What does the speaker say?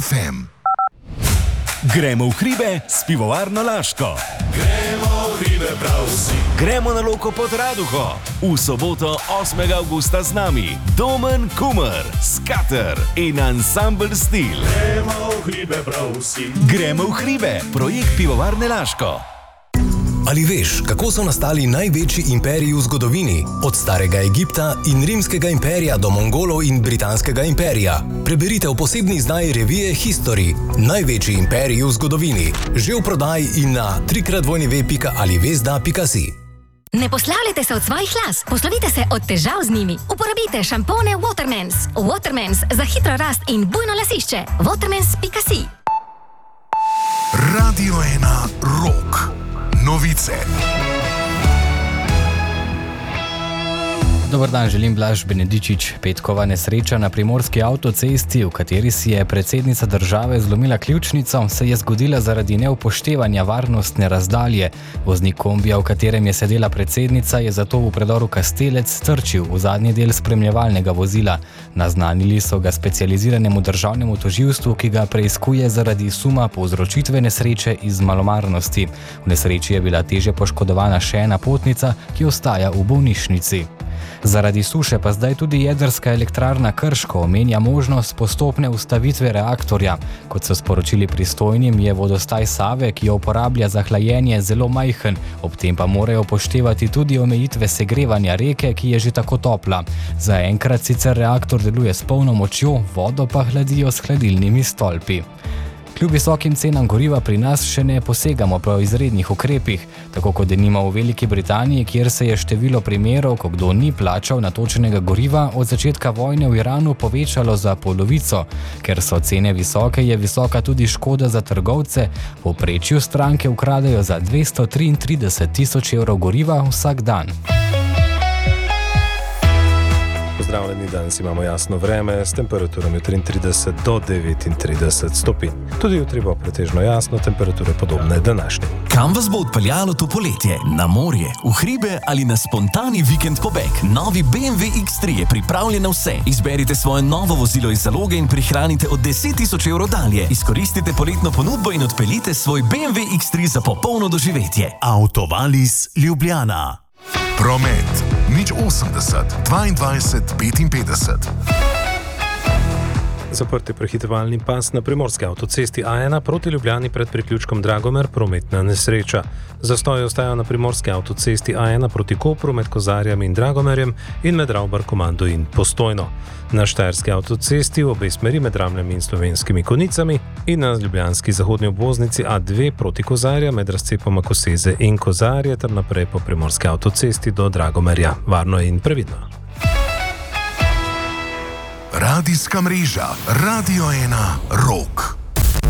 FM. Gremo v hribe s pivovarno Laško. Gremo v hribe prav vsi. Gremo na Loko pod Raduho. V soboto 8. avgusta z nami Domen Kumer, Skater in Ansambl Stil. Gremo v hribe prav vsi. Gremo v hribe, projekt pivovarne Laško. Ali veš, kako so nastali največji imperiji v zgodovini? Od starega Egipta in rimskega imperija do Mongolov in britanskega imperija. Preberite v posebni izdaji revije History. Največji imperiji v zgodovini. Že v prodaji in na www.alivesda.si. Ne poslavljajte se od svojih las, poslovite se od težav z njimi. Uporabite šampone Watermans. Watermans za hitro rast in bujno lasišče. Watermans.si. Radio 1 Rock. Novice. Dober dan, želim Blaž Benedičič. Petkova nesreča na primorski avtocesti, v kateri si je predsednica države zlomila ključnico, se je zgodila zaradi neupoštevanja varnostne razdalje. Voznik kombija, v katerem je sedela predsednica, je zato v predoru Kastelec strčil v zadnji del spremljevalnega vozila. Naznanili so ga specializiranemu državnemu tožilstvu, ki ga preiskuje zaradi suma povzročitve nesreče iz malomarnosti. V nesreči je bila težje poškodovana še ena potnica, ki ostaja v bolnišnici. Zaradi suše pa zdaj tudi jedrska elektrarna Krško omenja možnost postopne ustavitve reaktorja. Kot so sporočili pristojnim, je vodostaj Save, ki jo uporablja za hlajenje, zelo majhen, ob tem pa morajo upoštevati tudi omejitve segrevanja reke, ki je že tako topla. Zaenkrat sicer reaktor deluje s polno močjo, vodo pa hladijo s hladilnimi stolpi. Kljub visokim cenam goriva pri nas še ne posegamo po izrednih ukrepih, tako kot denimo v Veliki Britaniji, kjer se je število primerov, ko kdo ni plačal natočenega goriva, od začetka vojne v Iranu povečalo za polovico. Ker so cene visoke, je visoka tudi škoda za trgovce. V povprečju stranke ukradajo za 233 000 evrov goriva vsak dan. Pozdravljeni, danes imamo jasno vreme s temperaturami 33 do 39 stopinj. Tudi jutri bo pretežno jasno, temperature podobne današnje. Kam vas bo odpeljalo to poletje? Na morje, v hribe ali na spontani vikend pobeg? Novi BMW X3 je pripravljen na vse. Izberite svoje novo vozilo iz zaloge in prihranite od 10 000 evrov dalje. Izkoristite poletno ponudbo in odpeljite svoj BMW X3 za popolno doživetje. Autovalis Ljubljana. Promet. 080 22 55. Zaprti prehitevalni pas na primorski avtocesti A1 proti Ljubljani pred priključkom Dragomer, prometna nesreča. Zastoj ostaja na primorski avtocesti A1 proti Kopru med Kozarjem in Dragomerjem in med Ravbar Komando in Postojno. Na štajerski avtocesti v obe smeri med Ramljem in Slovenskimi Konicami in na ljubljanski zahodni obvoznici A2 proti Kozarja med razcepoma Koseze in Kozarje ter naprej po primorski avtocesti do Dragomerja. Varno in previdno. Radijska mreža Radio 1 Rock.